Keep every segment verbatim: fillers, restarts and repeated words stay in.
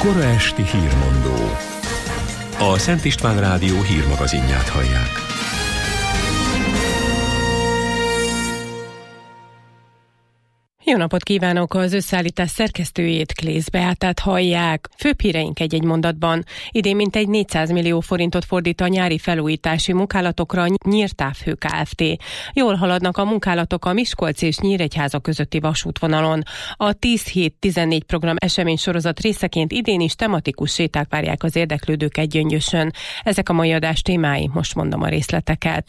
Kora esti hírmondó. A Szent István Rádió hírmagazinját hallják. Jó napot kívánok! Az összeállítás szerkesztőjét, Klész Beátát hallják. Főbb híreink egy-egy mondatban. Idén mintegy négyszáz millió forintot fordít a nyári felújítási munkálatokra a Nyírtávhő Kft. Jól haladnak a munkálatok a Miskolc és Nyíregyháza közötti vasútvonalon. A tíz hét tizennégy program eseménysorozat részeként idén is tematikus séták várják az érdeklődőket Gyöngyösön. Ezek a mai adás témái, most mondom a részleteket.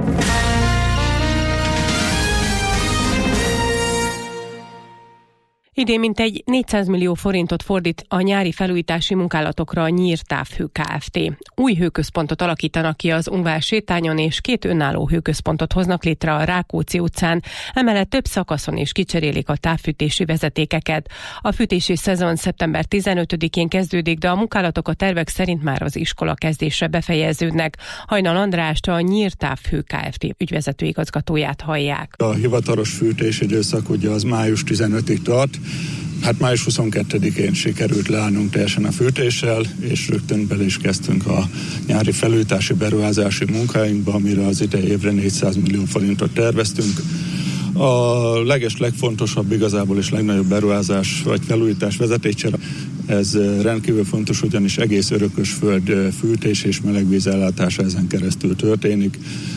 Idén mintegy négyszáz millió forintot fordít a nyári felújítási munkálatokra a Nyírtávhő Kft. Új hőközpontot alakítanak ki az Ungvár sétányon, és két önálló hőközpontot hoznak létre a Rákóczi utcán, emellett több szakaszon is kicserélik a távfűtési vezetékeket. A fűtési szezon szeptember tizenötödikén kezdődik, de a munkálatok a tervek szerint már az iskola kezdésre befejeződnek. Hajnal Andrást, a Nyírtávhő Kft. Ügyvezető igazgatóját hallják. A hivatalos fűtés időszak ugye az május tizenötödikéig tart. Hát május huszonkettedikén sikerült leállnunk teljesen a fűtéssel, és rögtön bele is kezdtünk a nyári felújítási beruházási munkáinkba, amire az idei évre négyszáz millió forintot terveztünk. A leges legfontosabb igazából és legnagyobb beruházás vagy felújítás vezetékcsere, ez rendkívül fontos, ugyanis egész Örökösföld fűtés és melegvízellátása ezen keresztül történik.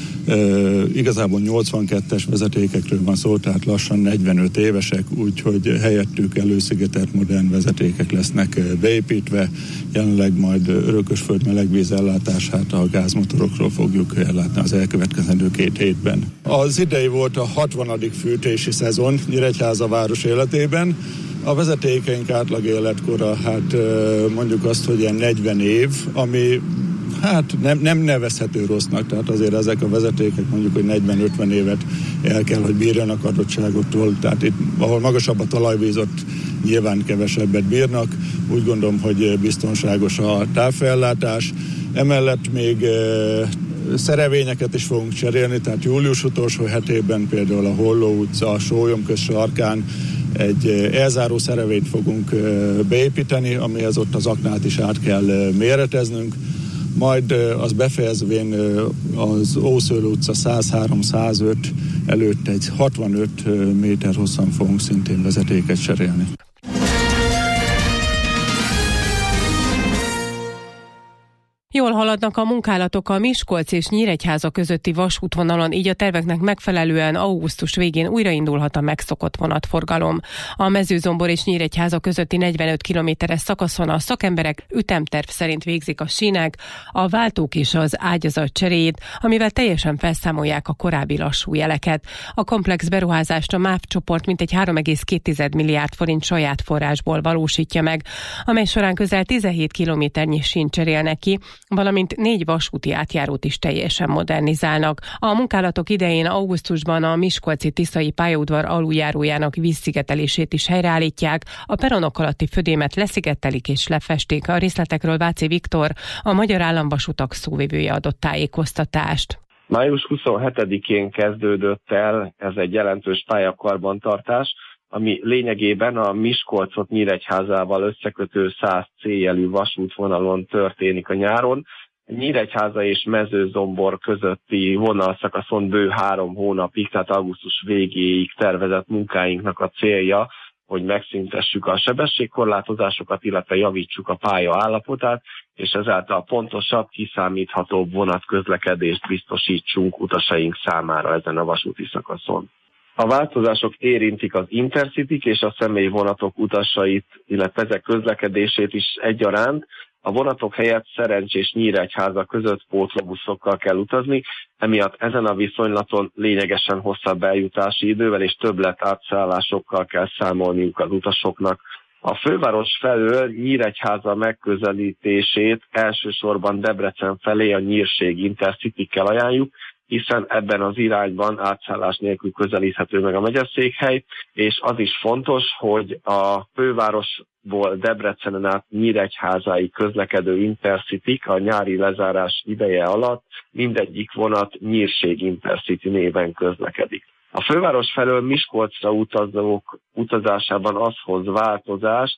Uh, igazából nyolcvankettes vezetékekről van szó, tehát lassan negyvenöt évesek, úgyhogy helyettük előszigetelt modern vezetékek lesznek beépítve. Jelenleg majd Örökösföld melegvíz ellátását a gázmotorokról fogjuk ellátni az elkövetkezendő két hétben. Az idei volt a hatvanadik fűtési szezon Nyíregyháza város életében. A vezetékeink átlag életkora, hát mondjuk azt, hogy ilyen negyven év, ami hát nem, nem nevezhető rossznak, tehát azért ezek a vezetékek mondjuk, hogy negyven-ötven évet el kell, hogy bírjanak adottságoktól, tehát itt, ahol magasabb a talajvíz, ott nyilván kevesebbet bírnak. Úgy gondolom, hogy biztonságos a távellátás. Emellett még e, szerevényeket is fogunk cserélni, tehát július utolsó hetében például a Holló utca, a Sólyomköz sarkán egy elzáró szerevényt fogunk beépíteni, amihez ott az aknát is át kell méreteznünk. Majd az befejezvén az Ószőlő utca száz három száz öt előtt egy hatvanöt méter hosszan fogunk szintén vezetéket cserélni. Jól haladnak a munkálatok a Miskolc és Nyíregyháza közötti vasútvonalon, így a terveknek megfelelően augusztus végén újraindulhat a megszokott vonatforgalom. A Mezőzombor és Nyíregyháza közötti negyvenöt kilométeres szakaszon a szakemberek ütemterv szerint végzik a sínek, a váltók és az ágyazat cseréjét, amivel teljesen felszámolják a korábbi lassú jeleket. A komplex beruházást a MÁV csoport mintegy három egész két milliárd forint saját forrásból valósítja meg, amely során közel tizenhét kilométernyi sínt cserélnek ki, valamint négy vasúti átjárót is teljesen modernizálnak. A munkálatok idején augusztusban a miskolci-tiszai pályaudvar aluljárójának vízszigetelését is helyreállítják, a peronok alatti födémet leszigetelik és lefestik. A részletekről Váci Viktor, a Magyar Államvasutak szóvivője adott tájékoztatást. május huszonhetedikén kezdődött el ez egy jelentős pályakarbantartás, ami lényegében a Miskolcot Nyíregyházával összekötő száz céljelű vasútvonalon történik a nyáron. Nyíregyháza és Mezőzombor közötti vonalszakaszon bő három hónapig, tehát augusztus végéig tervezett munkáinknak a célja, hogy megszüntessük a sebességkorlátozásokat, illetve javítsuk a pálya állapotát, és ezáltal pontosabb, kiszámíthatóbb vonatközlekedést biztosítsunk utasaink számára ezen a vasúti szakaszon. A változások érintik az Intercityk és a személyvonatok utasait, illetve ezek közlekedését is egyaránt. A vonatok helyett Szerencs és Nyíregyháza között pótlóbuszokkal kell utazni, emiatt ezen a viszonylaton lényegesen hosszabb eljutási idővel és többlet átszállásokkal kell számolniuk az utasoknak. A főváros felől Nyíregyháza megközelítését elsősorban Debrecen felé a Nyírség Intercitykkel ajánljuk, hiszen ebben az irányban átszállás nélkül közelíthető meg a megyeszékhely, és az is fontos, hogy a fővárosból Debrecenen át Nyíregyházáig közlekedő Intercityk a nyári lezárás ideje alatt mindegyik vonat Nyírség Intercity néven közlekedik. A főváros felől Miskolcra utazók utazásában az hoz változást,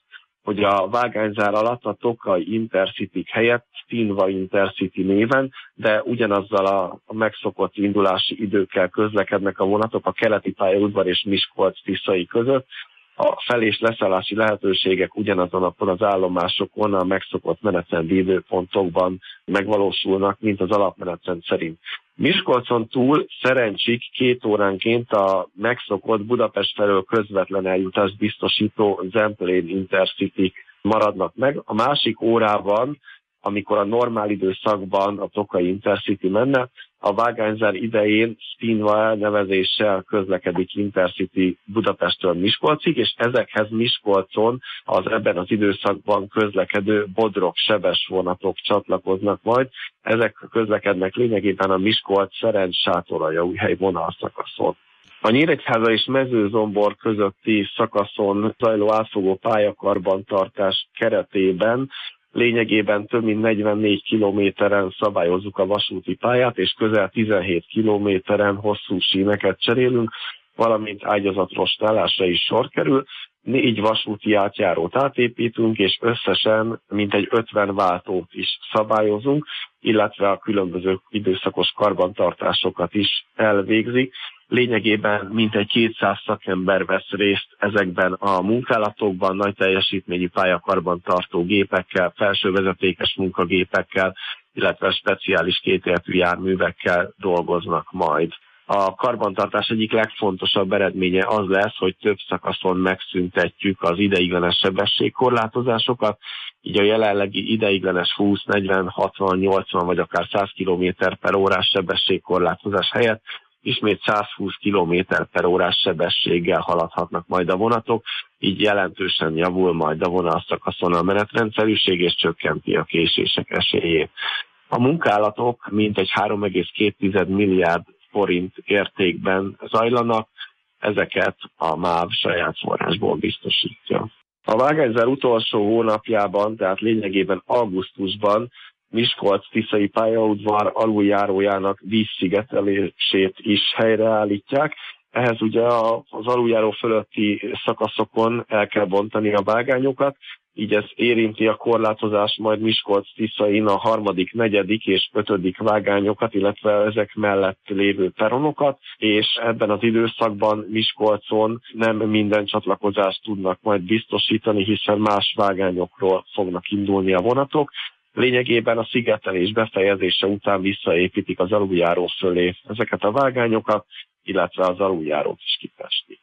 hogy a vágányzár alatt a Tokai Intercity helyett Színva Intercity néven, de ugyanazzal a, a megszokott indulási időkkel közlekednek a vonatok a keleti pályaudvar és Miskolc-Tiszai között. A fel- és leszállási lehetőségek ugyanazon az állomásokon a megszokott menetrendi időpontokban megvalósulnak, mint az alapmenetrend szerint. Miskolcon túl Szerencsik két óránként a megszokott Budapest felől közvetlen eljutást biztosító Zemplén Intercity maradnak meg. A másik órában, amikor a normál időszakban a Tokai Intercity menne, a vágányzár idején Színva elnevezéssel közlekedik Intercity Budapesttől Miskolcig, és ezekhez Miskolcon az ebben az időszakban közlekedő Bodrog-Sebes vonatok csatlakoznak majd. Ezek közlekednek lényegében a Miskolc-Szerencs-Sátoraljaújhely vonalszakaszon. A Nyíregyháza és Mezőzombor közötti szakaszon zajló átfogó pályakarbantartás keretében lényegében több mint negyvennégy kilométeren szabályozzuk a vasúti pályát, és közel tizenhét kilométeren hosszú síneket cserélünk, valamint ágyazatrostálásra is sor kerül. Négy vasúti átjárót átépítünk, és összesen mintegy ötven váltót is szabályozunk, illetve a különböző időszakos karbantartásokat is elvégzik. Lényegében mintegy kétszáz szakember vesz részt ezekben a munkálatokban, nagy teljesítményű pályakarbantartó gépekkel, felsővezetékes munkagépekkel, illetve speciális kétértű járművekkel dolgoznak majd. A karbantartás egyik legfontosabb eredménye az lesz, hogy több szakaszon megszüntetjük az ideiglenes sebességkorlátozásokat, így a jelenlegi ideiglenes húsz, negyven, hatvan, nyolcvan vagy akár száz kilométer per órás sebességkorlátozás helyett ismét százhúsz kilométer per órás sebességgel haladhatnak majd a vonatok, így jelentősen javul majd a vonalszakaszon a menetrendszerűség és csökkenti a késések esélyét. A munkálatok mintegy három egész két milliárd forint értékben zajlanak, ezeket a MÁV saját forrásból biztosítja. A vágányzár utolsó hónapjában, tehát lényegében augusztusban Miskolc-Tiszai pályaudvar aluljárójának vízszigetelését is helyreállítják. Ehhez ugye az aluljáró fölötti szakaszokon el kell bontani a vágányokat, így ez érinti a korlátozás majd Miskolc-Tiszain a harmadik, negyedik és ötödik vágányokat, illetve ezek mellett lévő peronokat, és ebben az időszakban Miskolcon nem minden csatlakozást tudnak majd biztosítani, hiszen más vágányokról fognak indulni a vonatok. Lényegében a szigetelés befejezése után visszaépítik az aluljáró fölé ezeket a vágányokat, illetve az aluljárót is kifestik.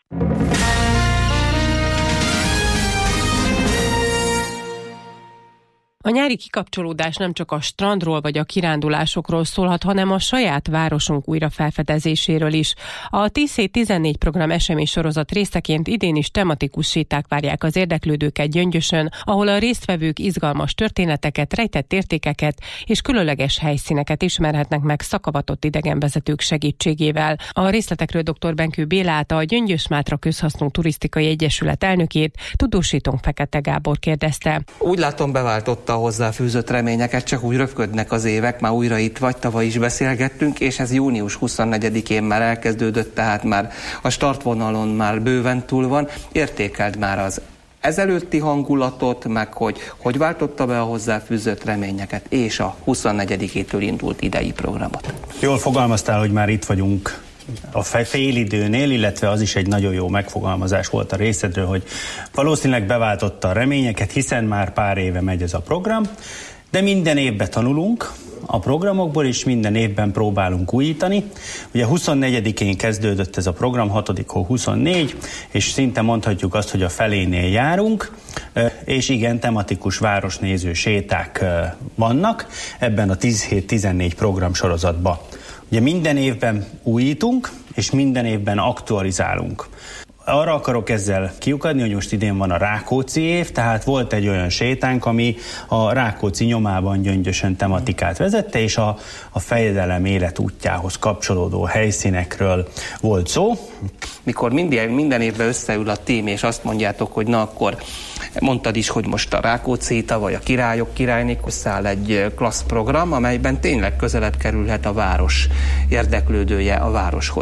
A nyári kikapcsolódás nem csak a strandról vagy a kirándulásokról szólhat, hanem a saját városunk újra felfedezéséről is. A tíz hét tizennégy program eseménysorozat részeként idén is tematikus séták várják az érdeklődőket Gyöngyösön, ahol a résztvevők izgalmas történeteket, rejtett értékeket és különleges helyszíneket ismerhetnek meg szakavatott idegenvezetők segítségével. A részletekről dr. Benkő Bélát, a Gyöngyös-Mátra Közhasznú Turisztikai Egyesület elnökét, tudósítónk Fekete Gábor kérdezte. Úgy látom, beváltotta a hozzáfűzött reményeket, csak úgy röpködnek az évek, már újra itt vagy, tavaly is beszélgettünk, és ez június huszonnegyedikén már elkezdődött, tehát már a startvonalon már bőven túl van. Értékeld már az ezelőtti hangulatot, meg hogy hogy váltotta be a hozzáfűzött reményeket, és a huszonnegyedikétől indult idei programot. Jól fogalmaztál, hogy már itt vagyunk a félidőnél, illetve az is egy nagyon jó megfogalmazás volt a részedről, hogy valószínűleg beváltotta a reményeket, hiszen már pár éve megy ez a program, de minden évben tanulunk a programokból, és minden évben próbálunk újítani. Ugye huszonnegyedikén kezdődött ez a program, hatodik hó huszonnégy, és szinte mondhatjuk azt, hogy a felénél járunk, és igen, tematikus városnéző séták vannak ebben a tíz hét tizennégy program sorozatban. Ugye minden évben újítunk, és minden évben aktualizálunk. Arra akarok ezzel kiukadni, hogy most idén van a Rákóczi év, tehát volt egy olyan sétánk, ami a Rákóczi nyomában Gyöngyösön tematikát vezette, és a, a fejedelem életútjához kapcsolódó helyszínekről volt szó. Mikor minden, minden évben összeül a tím, és azt mondjátok, hogy na akkor mondtad is, hogy most a Rákóczi, vagy a Királyok, Királynékhoz száll egy klassz program, amelyben tényleg közelebb kerülhet a város érdeklődője a városhoz.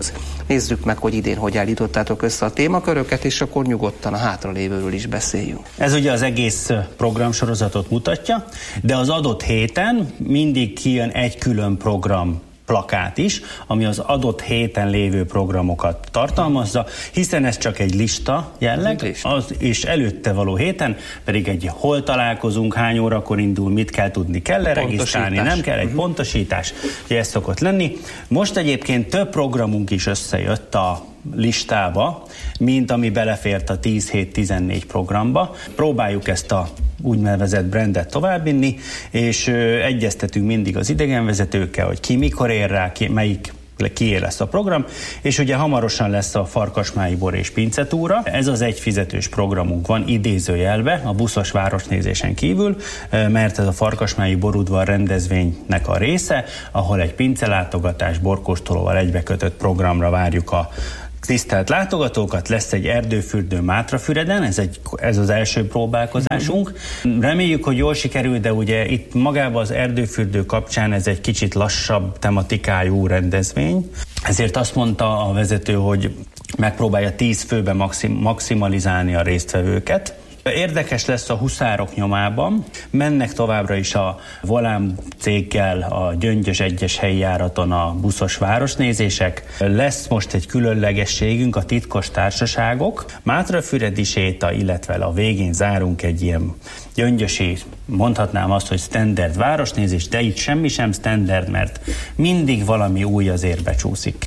Nézzük meg, hogy idén hogy állítottátok össze a témaköröket, és akkor nyugodtan a hátralévőről is beszéljünk. Ez ugye az egész programsorozatot mutatja, de az adott héten mindig kijön egy külön program plakát is, ami az adott héten lévő programokat tartalmazza, hiszen ez csak egy lista jelleg, az, és előtte való héten pedig egy hol találkozunk, hány órakor indul, mit kell tudni, kell-e regisztrálni, nem kell, egy uh-huh. pontosítás, hogy ez szokott lenni. Most egyébként több programunk is összejött a listába, mint ami belefért a tíz hét tizennégy programba. Próbáljuk ezt a úgynevezett brandet továbbvinni, és ö, egyeztetünk mindig az idegenvezetőkkel, hogy ki mikor ér rá, ki, melyik kié lesz a program, és ugye hamarosan lesz a Farkasmályi bor és pincetúra. Ez az egy fizetős programunk van idézőjelbe a buszos városnézésen kívül, mert ez a Farkasmályi borudvar rendezvénynek a része, ahol egy pincelátogatás borkóstolóval egybekötött programra várjuk a tisztelt látogatókat, lesz egy erdőfürdő Mátrafüreden, ez, egy, ez az első próbálkozásunk. Reméljük, hogy jól sikerül, de ugye itt magában az erdőfürdő kapcsán ez egy kicsit lassabb tematikájú rendezvény. Ezért azt mondta a vezető, hogy megpróbálja tíz főbe maxim, maximalizálni a résztvevőket. Érdekes lesz a Huszárok nyomában, mennek továbbra is a Volán céggel a Gyöngyös egyes helyi járaton a buszos városnézések. Lesz most egy különlegességünk, a titkos társaságok, Mátrafüredi séta, illetve a végén zárunk egy ilyen gyöngyösi, mondhatnám azt, hogy standard városnézés, de itt semmi sem standard, mert mindig valami új azért becsúszik.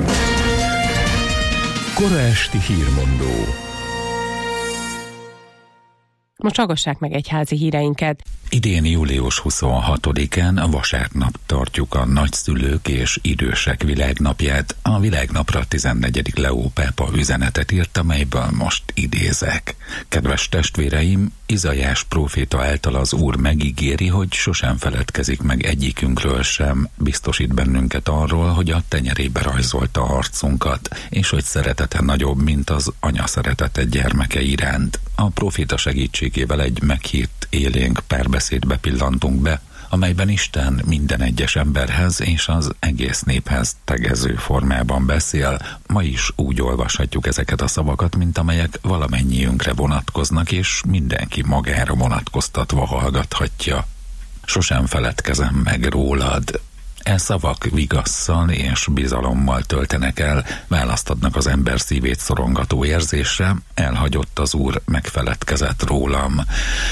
Kora esti hírmondó. Most hallgassák meg egyházi híreinket. Idén július huszonhatodikán vasárnap tartjuk a nagyszülők és idősek világnapját. A világnapra tizennegyedik Leó pápa üzenetet írt, amelyből most idézek. Kedves testvéreim, Izaiás próféta által az Úr megígéri, hogy sosem feledkezik meg egyikünkről sem, biztosít bennünket arról, hogy a tenyerébe rajzolta arcunkat, és hogy szeretete nagyobb, mint az anya szeretete gyermeke iránt. A próféta segítségével egy meghírt élénk párbeszédbe pillantunk be, amelyben Isten minden egyes emberhez és az egész néphez tegező formában beszél. Ma is úgy olvashatjuk ezeket a szavakat, mint amelyek valamennyiünkre vonatkoznak, és mindenki magára vonatkoztatva hallgathatja. Sosem feledkezem meg rólad. E szavak vigasszal és bizalommal töltenek el, választ adnak az ember szívét szorongató érzésre, elhagyott az Úr, megfeledkezett rólam.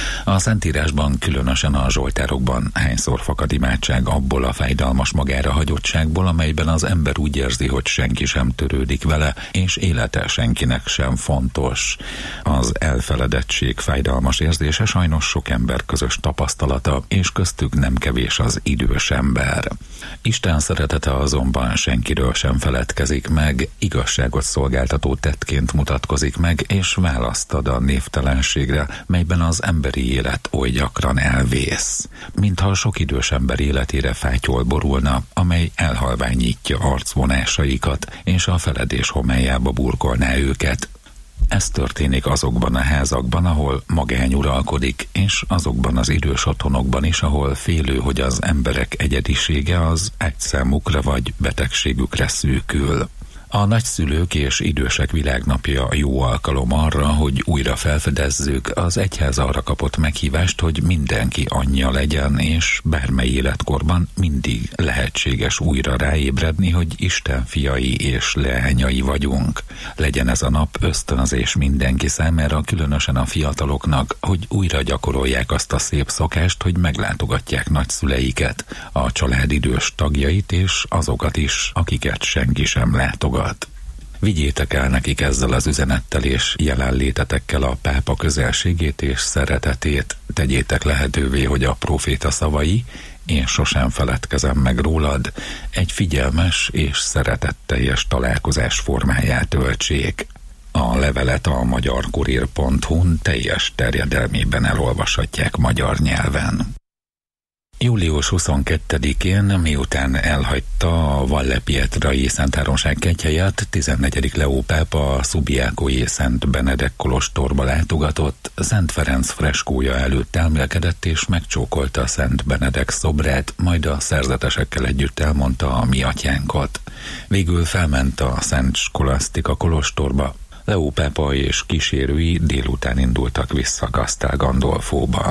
A Szentírásban, különösen a zsoltárokban hányszor fakad imádság abból a fájdalmas magára hagyottságból, amelyben az ember úgy érzi, hogy senki sem törődik vele, és élete senkinek sem fontos. Az elfeledettség fájdalmas érzése sajnos sok ember közös tapasztalata, és köztük nem kevés az idős ember. Isten szeretete azonban senkiről sem feledkezik meg, igazságot szolgáltató tettként mutatkozik meg, és választ ad a névtelenségre, melyben az emberi élet oly gyakran elvész. Mintha sok idős ember életére fátyol borulna, amely elhalványítja arcvonásaikat, és a feledés homályába burkolná őket. Ez történik azokban a házakban, ahol magány uralkodik, és azokban az idős otthonokban is, ahol félő, hogy az emberek egyedisége az egyszámukra vagy betegségükre szűkül. A nagyszülők és idősek világnapja jó alkalom arra, hogy újra felfedezzük, az egyház arra kapott meghívást, hogy mindenki anyja legyen, és bármely életkorban mindig lehetséges újra ráébredni, hogy Isten fiai és leányai vagyunk. Legyen ez a nap ösztönzés mindenki számára, különösen a fiataloknak, hogy újra gyakorolják azt a szép szokást, hogy meglátogatják nagyszüleiket, a család idős tagjait és azokat is, akiket senki sem látogat. Vigyétek el nekik ezzel az üzenettel és jelenlétetekkel a pápa közelségét és szeretetét, tegyétek lehetővé, hogy a próféta szavai, én sosem feledkezem meg rólad, egy figyelmes és szeretetteljes találkozás formáját öltsék. A levelet a magyarkurír pont hu-n teljes terjedelmében elolvashatják magyar nyelven. július huszonkettedikén, miután elhagyta a Valle Pietrai Szentháromság kegyhelyet, tizennegyedik Leó pápa a Subiacói Szent Benedek kolostorba látogatott, Szent Ferenc freskója előtt elmélkedett és megcsókolta Szent Benedek szobrát, majd a szerzetesekkel együtt elmondta a mi atyánkot. Végül felment a Szent Skolasztika kolostorba, Leó pápa és kísérői délután indultak vissza Castel Gandolfóba.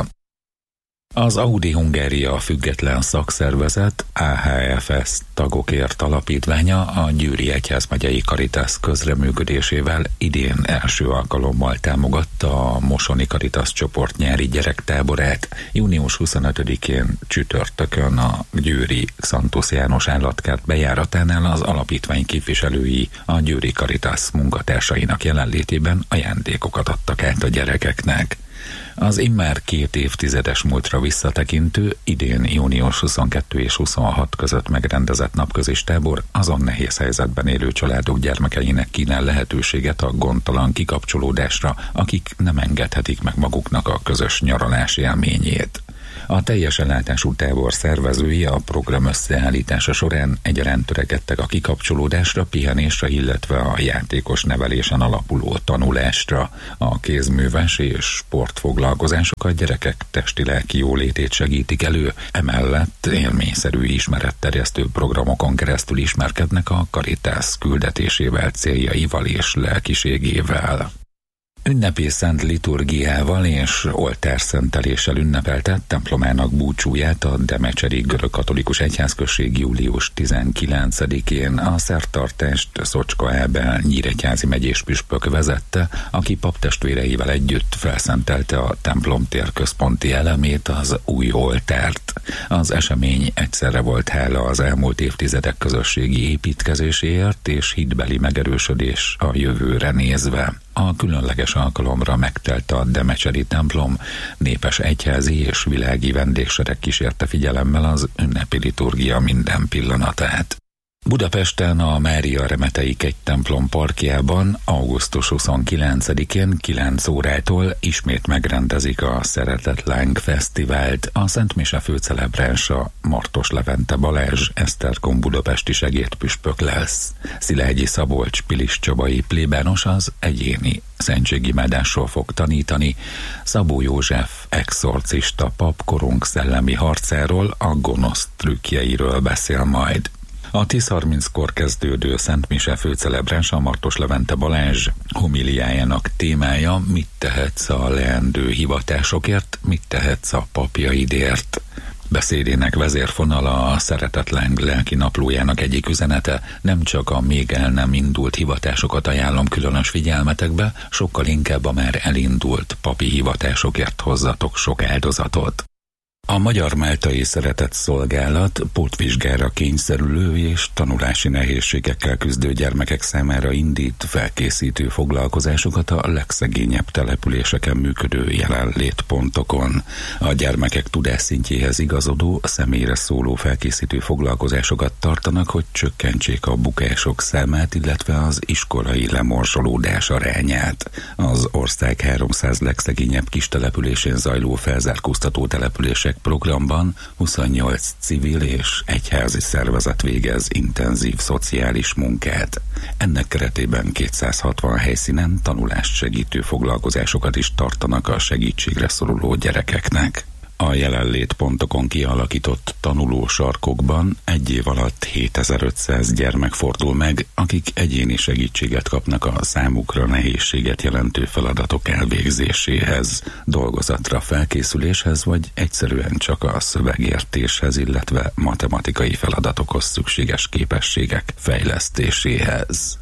Az Audi Hungária független szakszervezet á há ef es tagokért alapítványa a Győri Egyházmegyei Caritas közreműködésével idén első alkalommal támogatta a Mosoni Caritas csoport nyári gyerektáborát. június huszonötödikén csütörtökön a győri Szantusz János állatkert bejáratánál az alapítvány képviselői a Győri Caritas munkatársainak jelenlétében ajándékokat adtak át a gyerekeknek. Az immár két évtizedes múltra visszatekintő, idén június huszonkettő és huszonhat között megrendezett napközis tábor azon nehéz helyzetben élő családok gyermekeinek kínál lehetőséget a gondtalan kikapcsolódásra, akik nem engedhetik meg maguknak a közös nyaralás élményét. A teljes ellátású tábor szervezői a program összeállítása során egyaránt törekedtek a kikapcsolódásra, pihenésre, illetve a játékos nevelésen alapuló tanulásra. A kézműves és sportfoglalkozások a gyerekek testi-lelki jólétét segítik elő, emellett élményszerű ismeretterjesztő programokon keresztül ismerkednek a Caritas küldetésével, céljaival és lelkiségével. Ünnepi szent liturgiával és oltárszenteléssel ünnepelte templomának búcsúját a demecseri görögkatolikus egyházközség július tizenkilencedikén. A szertartást Szocska Ábel nyíregyházi megyés püspök vezette, aki paptestvéreivel együtt felszentelte a templomtér központi elemét, az új oltárt. Az esemény egyszerre volt hála az elmúlt évtizedek közösségi építkezéséért és hitbeli megerősödés a jövőre nézve. A különleges alkalomra megtelt a demecseri templom, népes egyházi és világi vendégsereg kísérte figyelemmel az ünnepi liturgia minden pillanatát. Budapesten a Mária Remetei Kegytemplom parkjában augusztus huszonkilencedikén kilenc órától ismét megrendezik a Szeretetláng Fesztivált. A Szentmise főcelebránsa Martos Levente Balázs, Esztergom budapesti segédpüspök lesz. Szilágyi Szabolcs Pilis Csabai plébános az egyéni szentségimádásról fog tanítani, Szabó József exorcista pap korunk szellemi harcáról, a gonosz trükkjeiről beszél majd. A tíz harminckor kezdődő Szent Mise főcelebránsa Martos Levente Balázs homiliájának témája: mit tehetsz a leendő hivatásokért, mit tehetsz a papjaidért. Beszédének vezérfonala a Szeretetláng lelki naplójának egyik üzenete: nem csak a még el nem indult hivatásokat ajánlom különös figyelmetekbe, sokkal inkább a már elindult papi hivatásokért hozzatok sok áldozatot. A Magyar Máltai Szeretett Szolgálat pótvizsgára kényszerülő és tanulási nehézségekkel küzdő gyermekek számára indít felkészítő foglalkozásokat a legszegényebb településeken működő jelenlétpontokon. A gyermekek tudásszintjéhez igazodó, személyre szóló felkészítő foglalkozásokat tartanak, hogy csökkentsék a bukások számát, illetve az iskolai lemorzsolódás arányát. Az ország háromszáz legszegényebb kistelepülésén zajló felzárkóztató települések programban huszonnyolc civil és egyházi szervezet végez intenzív szociális munkát. Ennek keretében kétszázhatvan helyszínen tanulást segítő foglalkozásokat is tartanak a segítségre szoruló gyerekeknek. A jelenlétpontokon kialakított tanulósarkokban egy év alatt hétezer-ötszáz gyermek fordul meg, akik egyéni segítséget kapnak a számukra nehézséget jelentő feladatok elvégzéséhez, dolgozatra felkészüléshez, vagy egyszerűen csak a szövegértéshez, illetve matematikai feladatokhoz szükséges képességek fejlesztéséhez.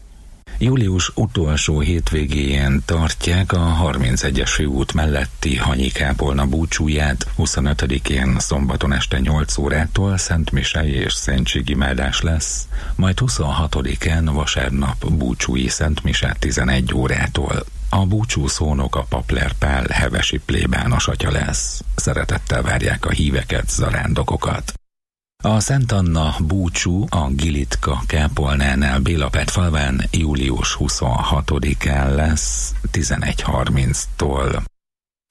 Július utolsó hétvégéjén tartják a harmincegyes főút melletti Hanyi-kápolna búcsúját. huszonötödikén szombaton este nyolc órától szentmisei és szentségimádás lesz, majd huszonhatodikán vasárnap búcsúi szentmise tizenegy órától. A búcsú szónok a Papler Pál hevesi plébános atya lesz. Szeretettel várják a híveket, zarándokokat. A Szent Anna búcsú a Gilitka kápolnánál Bélapát falván július huszonhatodikán lesz tizenegy harminctól.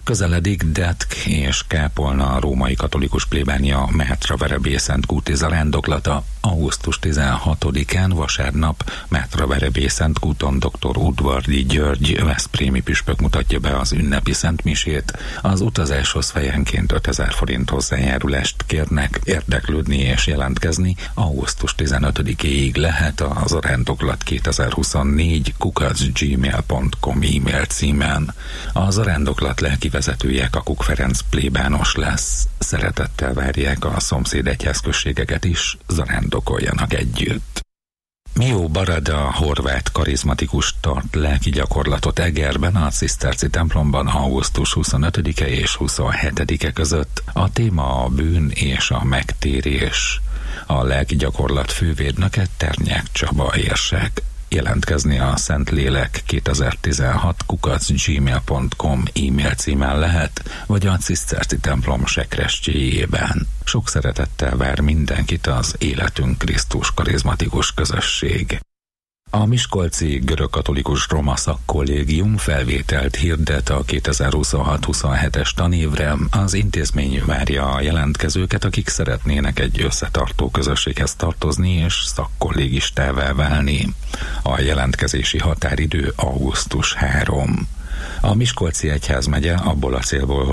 Közeledik Detk és Kápolna római katolikus plébánia Mátraverebélyszentúti zarándoklata. augusztus tizenhatodikán vasárnap Mátraverebélyszentúton dr. Udvardi György veszprémi püspök mutatja be az ünnepi szentmisét. Az utazáshoz fejenként ötezer forint hozzájárulást kérnek. Érdeklődni és jelentkezni augusztus tizenötödikéig lehet a zarándoklat kétezer-huszonnégy kukac gmail pont com e-mail címen. A zarándoklat lelki vezetője Kakuk Ferenc plébános lesz. Szeretettel várják a szomszéd egyházközségeket is, zarándokoljanak együtt. Mió Barada horvát karizmatikus tart lelki gyakorlatot Egerben, a ciszterci templomban augusztus huszonötödike és huszonhetedike között. A téma a bűn és a megtérés. A lelki gyakorlat fővédnöke Ternyák Csaba érsek. Jelentkezni a Szentlélek kétezer-tizenhat kukac gmail pont com e-mail címen lehet, vagy a ciszterci templom sekrestyéjében. Sok szeretettel vár mindenkit az Életünk Krisztus karizmatikus közösség. A miskolci görögkatolikus roma szakkollégium felvételt hirdet a kétezer-huszonhat-huszonhetes tanévre. Az intézmény várja a jelentkezőket, akik szeretnének egy összetartó közösséghez tartozni és szakkollégistává válni. A jelentkezési határidő augusztus harmadika. A Miskolci Egyházmegye abból a célból